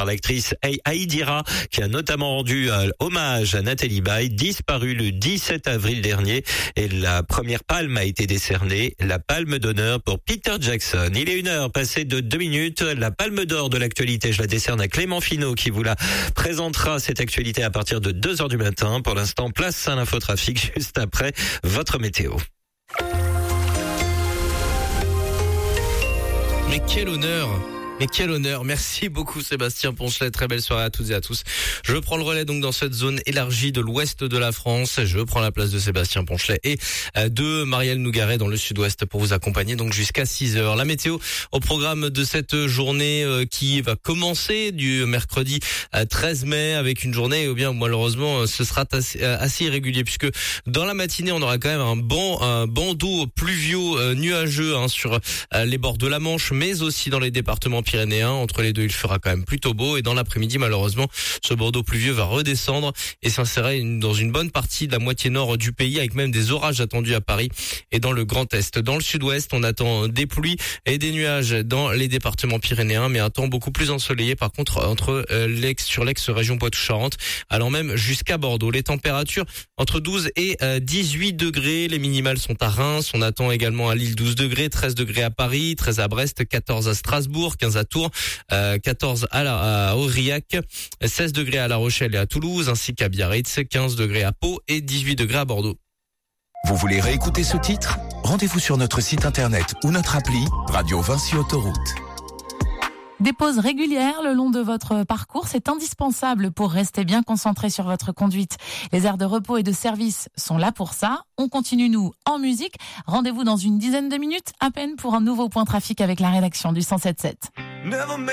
par l'actrice Aïdira, qui a notamment rendu hommage à Nathalie Baye, disparue le 17 avril dernier. Et la première palme a été décernée, la palme d'honneur pour Peter Jackson. Il est 1h passée de 2 minutes. La palme d'or de l'actualité, je la décerne à Clément Finot qui vous la présentera, cette actualité, à partir de 2h du matin. Pour l'instant, place à l'infotrafic juste après votre météo. Mais quel honneur! Mais quel honneur. Merci beaucoup Sébastien Ponchelet. Très belle soirée à toutes et à tous. Je prends le relais donc dans cette zone élargie de l'ouest de la France. Je prends la place de Sébastien Ponchelet et de Marielle Nougaret dans le sud-ouest pour vous accompagner donc jusqu'à 6h. La météo au programme de cette journée qui va commencer du mercredi 13 mai avec une journée, bien malheureusement ce sera assez irrégulier puisque dans la matinée on aura quand même un bandeau pluvieux nuageux sur les bords de la Manche, mais aussi dans les départements pyrénéens. Entre les deux, il fera quand même plutôt beau. Et dans l'après-midi, malheureusement, ce bandeau pluvieux va redescendre et s'insérer dans une bonne partie de la moitié nord du pays, avec même des orages attendus à Paris et dans le Grand Est. Dans le sud-ouest, on attend des pluies et des nuages dans les départements pyrénéens, mais un temps beaucoup plus ensoleillé, par contre, sur l'ex-région Poitou-Charentes, allant même jusqu'à Bordeaux. Les températures entre 12 et 18 degrés. Les minimales sont à Reims. On attend également à Lille 12 degrés, 13 degrés à Paris, 13 à Brest, 14 à Strasbourg, 15 à Tours, 14 à Aurillac, 16 degrés à La Rochelle et à Toulouse, ainsi qu'à Biarritz, 15 degrés à Pau et 18 degrés à Bordeaux. Vous voulez réécouter ce titre ? Rendez-vous sur notre site internet ou notre appli Radio Vinci Autoroute. Des pauses régulières le long de votre parcours, c'est indispensable pour rester bien concentré sur votre conduite. Les aires de repos et de service sont là pour ça. On continue, nous, en musique. Rendez-vous dans une dizaine de minutes, à peine, pour un nouveau point trafic avec la rédaction du 107.7.